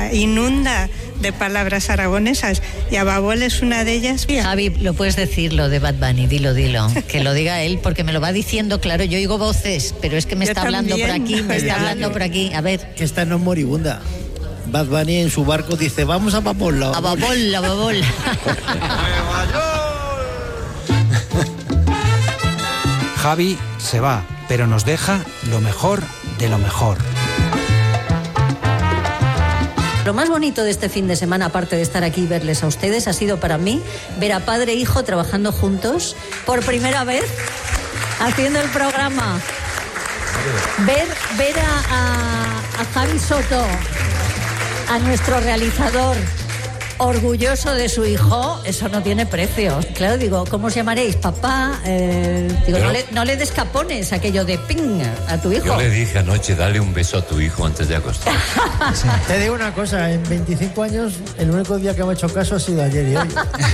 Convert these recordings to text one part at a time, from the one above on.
sea, inunda de palabras aragonesas y Ababol es una de ellas. Javi, lo puedes decir lo de Bad Bunny, dilo, que lo diga él, porque me lo va diciendo, claro, yo oigo voces, pero es que me está hablando por aquí, a ver. Que esta no es moribunda. Bad Bunny en su barco dice, vamos a Babol. A Babol. Javi se va, pero nos deja lo mejor de lo mejor. Lo más bonito de este fin de semana, aparte de estar aquí y verles a ustedes, ha sido para mí ver a padre e hijo trabajando juntos por primera vez, haciendo el programa. Ver a Javi Soto, a nuestro realizador, orgulloso de su hijo, eso no tiene precio. Claro, digo, ¿cómo os llamaréis? Papá, digo, no le des capones aquello de ping a tu hijo. Yo le dije anoche, dale un beso a tu hijo antes de acostarse. Sí. Te digo una cosa, en 25 años, el único día que me ha hecho caso ha sido ayer y hoy.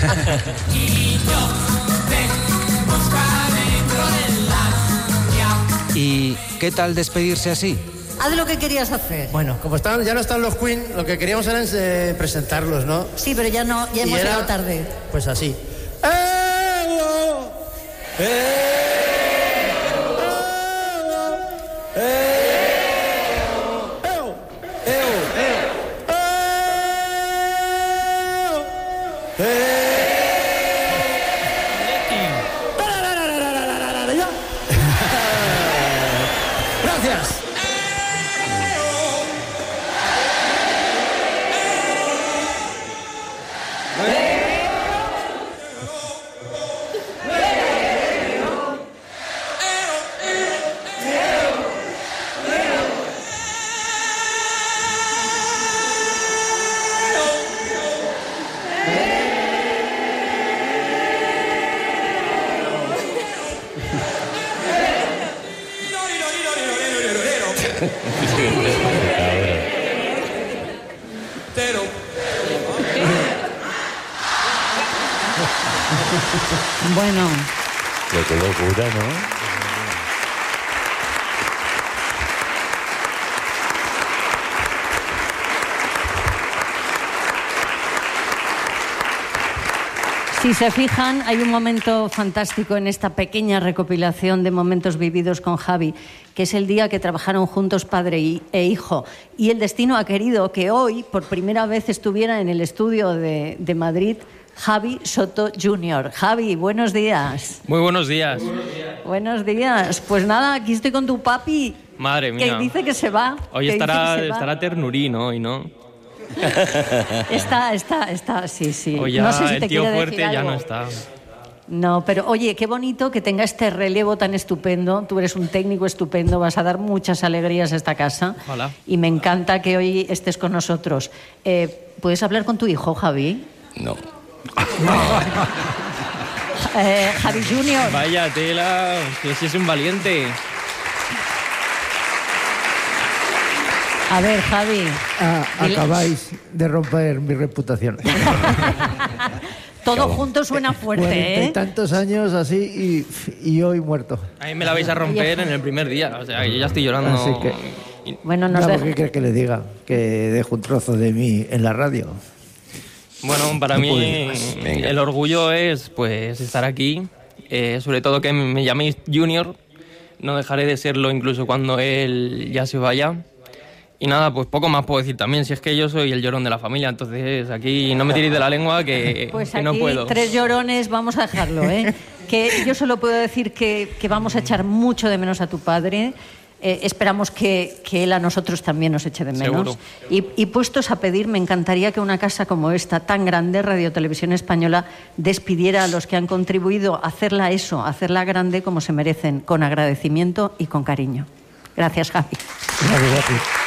¿Y qué tal despedirse así? Haz lo que querías hacer. Bueno, como ya no están los Queen, lo que queríamos era presentarlos, ¿no? Sí, pero ya hemos llegado tarde. Pues así. Gracias. Bueno. Qué locura, ¿no? Si se fijan, hay un momento fantástico en esta pequeña recopilación de momentos vividos con Javi, que es el día que trabajaron juntos padre e hijo. Y el destino ha querido que hoy, por primera vez, estuviera en el estudio de Madrid Javi Soto Jr. Javi, buenos días. Muy buenos días. Buenos días. Pues nada, aquí estoy con tu papi. Madre mía. Que dice que se va. Hoy estará ternurín, hoy, ¿no? Está, sí. O ya no sé si te el tío quiere fuerte decir ya algo. no está. No, pero oye, qué bonito que tenga este relevo tan estupendo. Tú eres un técnico estupendo, vas a dar muchas alegrías a esta casa. Hola. Y me encanta que hoy estés con nosotros. ¿Puedes hablar con tu hijo, Javi? No. Javi Junior. Vaya tela, que si es un valiente. A ver, Javi. Acabáis de romper mi reputación. Todo junto suena fuerte, ¿eh? Tantos años así y hoy muerto. A mí me la vais a romper en el primer día. O sea, yo ya estoy llorando. Así que... Bueno, ¿qué crees que le diga? Que dejo un trozo de mí en la radio. Bueno, para mí el orgullo es pues estar aquí. Sobre todo que me llaméis Junior. No dejaré de serlo incluso cuando él ya se vaya. Y nada, pues poco más puedo decir también, si es que yo soy el llorón de la familia, entonces aquí no me tiréis de la lengua que, pues que no puedo. Pues aquí 3 llorones, vamos a dejarlo, ¿eh? Que yo solo puedo decir que vamos a echar mucho de menos a tu padre. Esperamos que él a nosotros también nos eche de menos. Y puestos a pedir, me encantaría que una casa como esta, tan grande, Radio Televisión Española, despidiera a los que han contribuido a hacerla grande como se merecen, con agradecimiento y con cariño. Gracias, Javi. Gracias a ti.